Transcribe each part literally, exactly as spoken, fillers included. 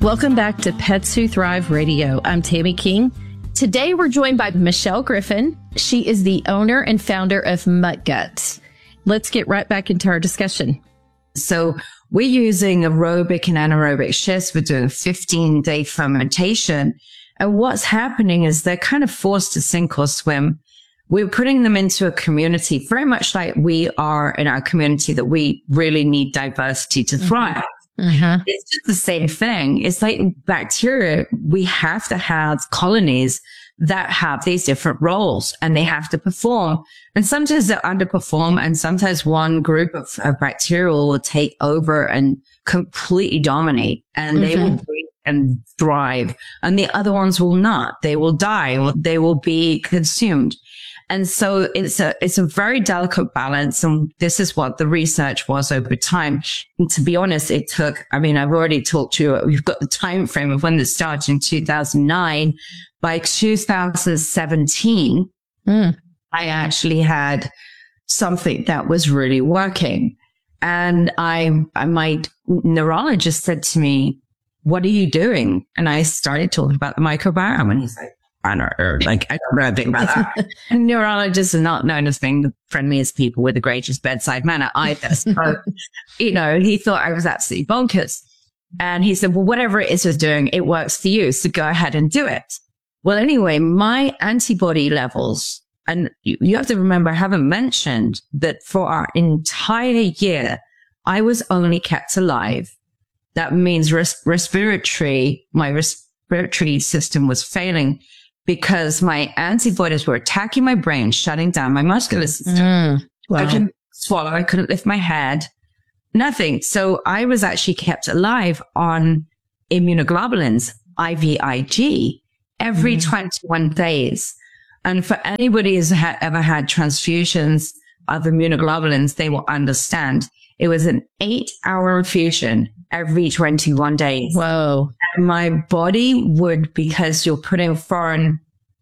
Welcome back to Pets Who Thrive Radio. I'm Tammy King. Today we're joined by Michelle Griffin. She is the owner and founder of Mutt Gut. Let's get right back into our discussion. So we're using aerobic and anaerobic shifts. We're doing fifteen day fermentation. And what's happening is they're kind of forced to sink or swim. We're putting them into a community, very much like we are in our community, that we really need diversity to thrive. Mm-hmm. Mm-hmm. It's just the same thing. It's like bacteria. We have to have colonies that have these different roles and they have to perform. And sometimes they underperform, and sometimes one group of, of bacteria will take over and completely dominate, and mm-hmm. they will breathe and thrive. And the other ones will not. They will die. They will be consumed. And so it's a, it's a very delicate balance. And this is what the research was over time. And to be honest, it took, I mean, I've already talked to you. We've got the time frame of when this started in two thousand nine. By two thousand seventeen, mm. I actually had something that was really working. And I, my neurologist said to me, "What are you doing?" And I started talking about the microbiome. And he's like, I don't know, like, I don't know anything about that. And neurologists are not known as being the friendliest people with the greatest bedside manner either. So, you know, he thought I was absolutely bonkers. And he said, well, whatever it is you're doing, it works for you. So go ahead and do it. Well, anyway, my antibody levels, and you, you have to remember, I haven't mentioned that for our entire year, I was only kept alive. That means res- respiratory, my respiratory system was failing, because my antibodies were attacking my brain, shutting down my muscular system. Mm, wow. I couldn't swallow. I couldn't lift my head. Nothing. So I was actually kept alive on immunoglobulins, I V I G, every mm. twenty-one days. And for anybody who's ha- ever had transfusions of immunoglobulins, they will understand. It was an eight-hour infusion every twenty-one days. Whoa. And my body would, because you're putting foreign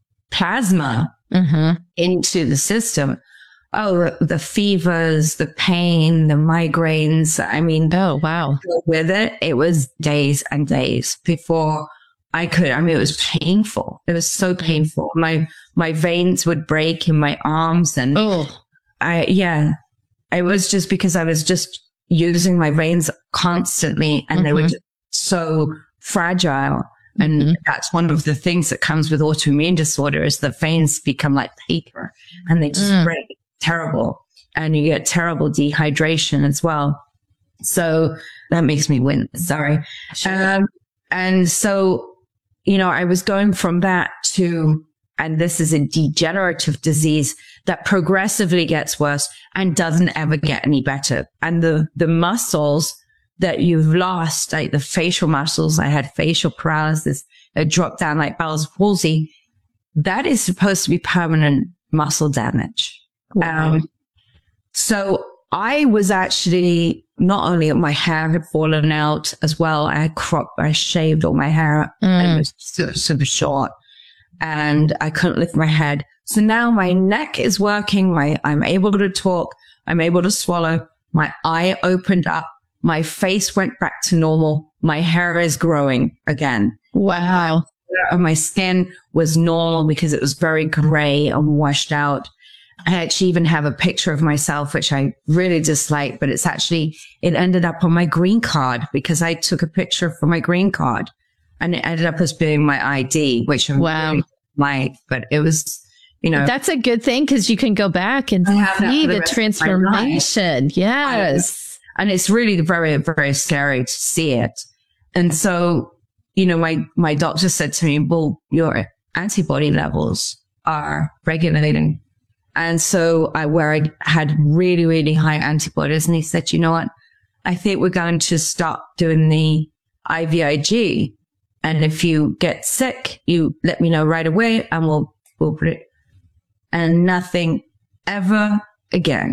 plasma mm-hmm. into the system, oh, the fevers, the pain, the migraines. I mean, oh, wow. With it, it was days and days before I could. I mean, it was painful. It was so painful. My, my veins would break in my arms, and oh. I, yeah, it was just because I was just using my veins constantly, and mm-hmm. they were just so fragile. And mm-hmm. that's one of the things that comes with autoimmune disorder, is the veins become like paper and they just mm. break. Terrible. And you get terrible dehydration as well. So that makes me wince. Sorry. Sure. Um, and so, you know, I was going from that to, and this is a degenerative disease that progressively gets worse and doesn't ever get any better. And the, the muscles that you've lost, like the facial muscles, I had facial paralysis, it dropped down like Bell's palsy. That is supposed to be permanent muscle damage. Wow. Um, so I was actually, not only my hair had fallen out as well, I had cropped, I shaved all my hair mm. and it was super, super short, and I couldn't lift my head. So now my neck is working. My, I'm able to talk. I'm able to swallow. My eye opened up. My face went back to normal. My hair is growing again. Wow. My skin was normal because it was very gray and washed out. I actually even have a picture of myself, which I really dislike, but it's actually, it ended up on my green card because I took a picture for my green card, and it ended up as being my I D, which I'm wow. really like, but it was, you know. That's a good thing, because you can go back and see the, the transformation. Yes. I, and it's really very, very scary to see it. And so, you know, my, my doctor said to me, well, your antibody levels are regulating. And so I, where I had really, really high antibodies, and he said, you know what? I think we're going to stop doing the I V I G. And if you get sick, you let me know right away, and we'll, we'll put it. And nothing ever again.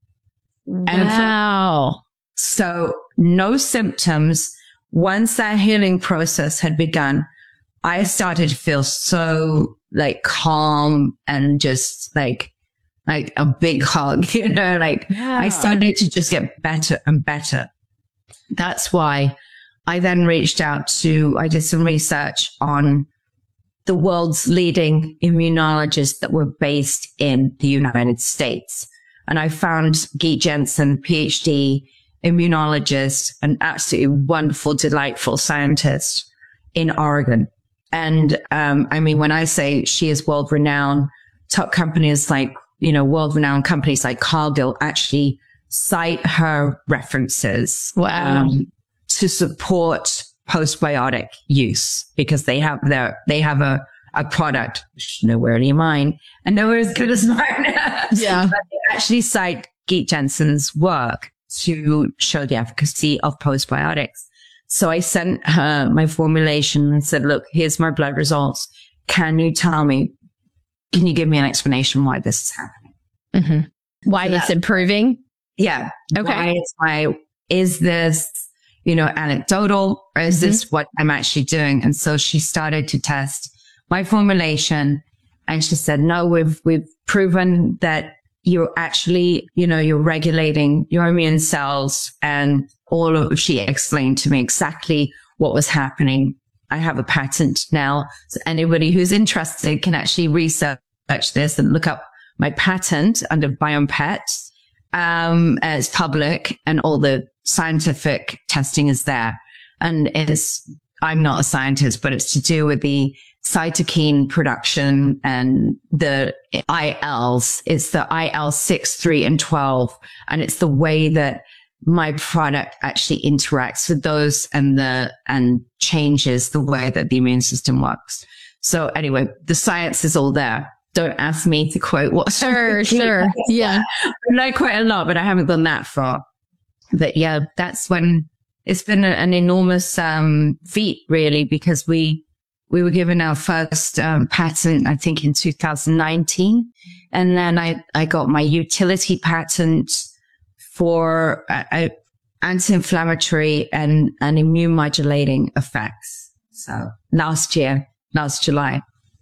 Wow. And so no symptoms. Once that healing process had begun, I started to feel so like calm and just like, like a big hug, you know, like yeah. I started to just get better and better. That's why I then reached out to, I did some research on the world's leading immunologists that were based in the United States. And I found Geet Jensen, PhD immunologist, an absolutely wonderful, delightful scientist in Oregon. And, um, I mean, when I say she is world renowned, top companies like, you know, world renowned companies like Cargill actually cite her references. Wow. Um, to support postbiotic use because they have their, they have a, a product nowhere near mine and nowhere as good as mine. Yeah. But they actually cite Geet Jensen's work to show the efficacy of postbiotics. So I sent her my formulation and said, look, here's my blood results. Can you tell me, can you give me an explanation why this is happening? Mm-hmm. Why so it's that, improving? Yeah. Okay. Why it's why is this, you know, anecdotal or is mm-hmm. this what I'm actually doing? And so she started to test my formulation and she said, no, we've, we've proven that you're actually, you know, you're regulating your immune cells and all of, she explained to me exactly what was happening. I have a patent now. So anybody who's interested can actually research this and look up my patent under BioPet. Um, it's public and all the scientific testing is there. And it's, I'm not a scientist, but it's to do with the cytokine production and the I Ls. It's the I L six, three, and twelve. And it's the way that my product actually interacts with those and the, and changes the way that the immune system works. So anyway, the science is all there. Don't ask me to quote what. Sure, sure. Yeah. I know quite a lot, but I haven't gone that far. But yeah, that's when it's been a, an enormous, um, feat really, because we, we were given our first, um, patent, I think in two thousand nineteen. And then I, I got my utility patent for uh, uh, anti-inflammatory and, and immune modulating effects. So last year, last July.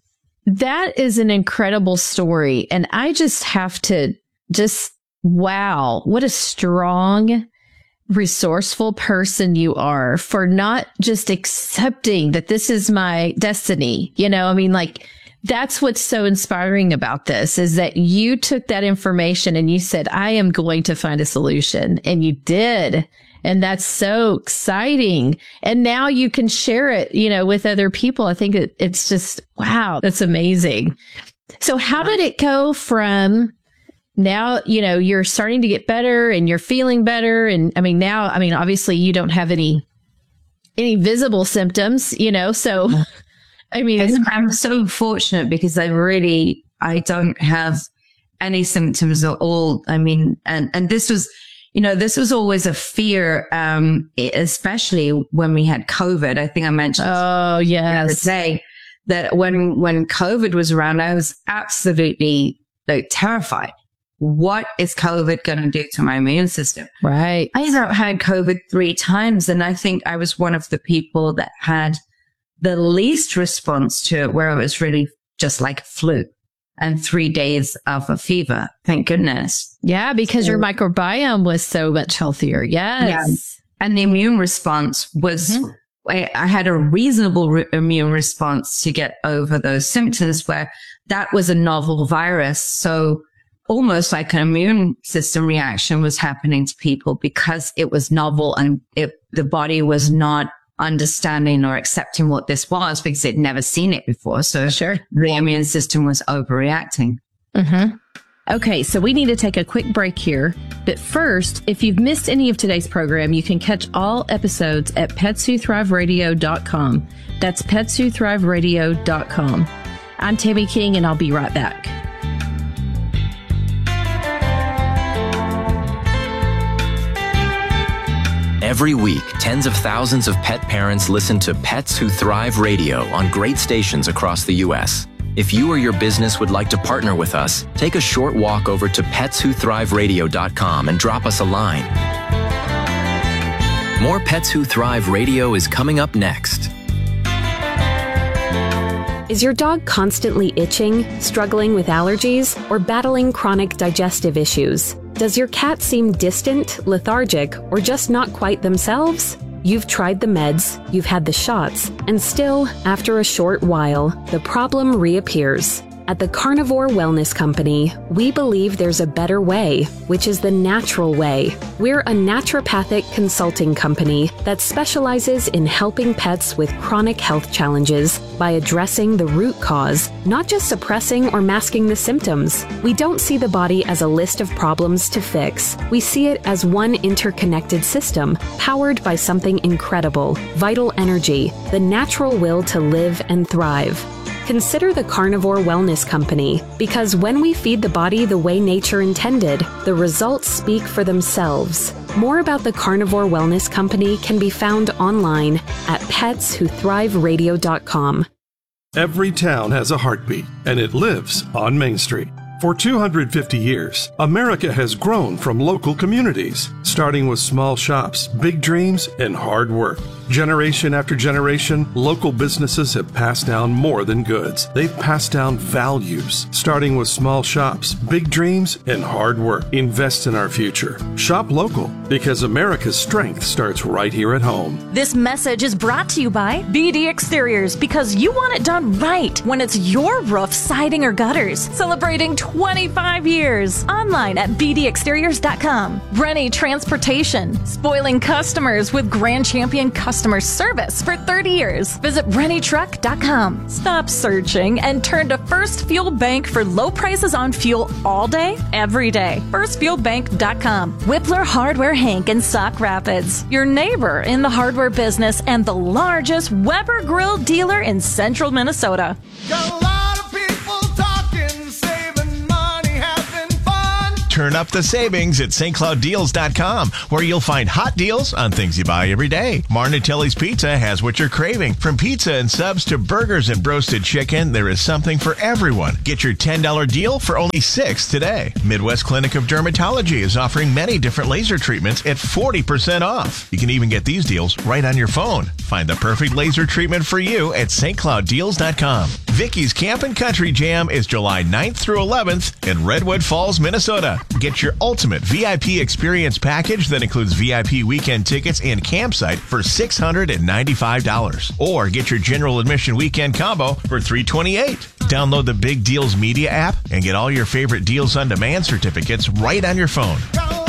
That is an incredible story. And I just have to just, wow, what a strong, resourceful person you are for not just accepting that this is my destiny. You know, I mean, like, that's what's so inspiring about this is that you took that information and you said, I am going to find a solution. And you did. And that's so exciting. And now you can share it, you know, with other people. I think it, it's just, wow, that's amazing. So how did it go from now, you know, you're starting to get better and you're feeling better. And I mean, now, I mean, obviously you don't have any, any visible symptoms, you know, so I mean, I'm so fortunate because I really, I don't have any symptoms at all. I mean, and, and this was, you know, this was always a fear, um, especially when we had COVID. I think I mentioned oh, yes. the other day that when, when COVID was around, I was absolutely like terrified. What is COVID going to do to my immune system? Right. I had COVID three times, and I think I was one of the people that had the least response to it, where it was really just like a flu and three days of a fever. Thank goodness. Yeah, because so, your microbiome was so much healthier. Yes. Yeah. And the immune response was, mm-hmm. I, I had a reasonable re- immune response to get over those symptoms where that was a novel virus. So almost like an immune system reaction was happening to people because it was novel and it, the body was not understanding or accepting what this was because it'd never seen it before. So sure, the immune system was overreacting. Mm-hmm. Okay, so we need to take a quick break here. But first, if you've missed any of today's program, you can catch all episodes at pets who thrive radio dot com. That's pets who thrive radio dot com. I'm Tammy King, and I'll be right back. Every week, tens of thousands of pet parents listen to Pets Who Thrive Radio on great stations across the U S. If you or your business would like to partner with us, take a short walk over to pets who thrive radio dot com and drop us a line. More Pets Who Thrive Radio is coming up next. Is your dog constantly itching, struggling with allergies, or battling chronic digestive issues? Does your cat seem distant, lethargic, or just not quite themselves? You've tried the meds, you've had the shots, and still, after a short while, the problem reappears. At the Carnivore Wellness Company, we believe there's a better way, which is the natural way. We're a naturopathic consulting company that specializes in helping pets with chronic health challenges by addressing the root cause, not just suppressing or masking the symptoms. We don't see the body as a list of problems to fix. We see it as one interconnected system, powered by something incredible, vital energy, the natural will to live and thrive. Consider the Carnivore Wellness Company, because when we feed the body the way nature intended, the results speak for themselves. More about the Carnivore Wellness Company can be found online at pets who thrive radio dot com. Every town has a heartbeat, and it lives on Main Street. For two hundred fifty years, America has grown from local communities, starting with small shops, big dreams, and hard work. Generation after generation, local businesses have passed down more than goods. They've passed down values, starting with small shops, big dreams, and hard work. Invest in our future. Shop local, because America's strength starts right here at home. This message is brought to you by B D Exteriors, because you want it done right when it's your roof, siding, or gutters. Celebrating twenty-five years. Online at b d exteriors dot com. Rennie Transportation, spoiling customers with Grand Champion Customer Service for thirty years. Visit rennie truck dot com. Stop searching and turn to First Fuel Bank for low prices on fuel all day, every day. first fuel bank dot com. Whippler Hardware Hank in Sauk Rapids, your neighbor in the hardware business and the largest Weber Grill dealer in central Minnesota. Got a lot of people talking, saving money, having fun. Turn up the savings at Saint Cloud Deals dot com, where you'll find hot deals on things you buy every day. Marnatelli's Pizza has what you're craving. From pizza and subs to burgers and roasted chicken, there is something for everyone. Get your ten dollars deal for only six dollars today. Midwest Clinic of Dermatology is offering many different laser treatments at forty percent off. You can even get these deals right on your phone. Find the perfect laser treatment for you at Saint Cloud Deals dot com. Vicky's Camp and Country Jam is July ninth through eleventh in Redwood Falls, Minnesota. Get your ultimate V I P experience package that includes V I P weekend tickets and campsite for six hundred ninety-five dollars. Or get your general admission weekend combo for three hundred twenty-eight dollars. Download the Big Deals Media app and get all your favorite Deals on Demand certificates right on your phone.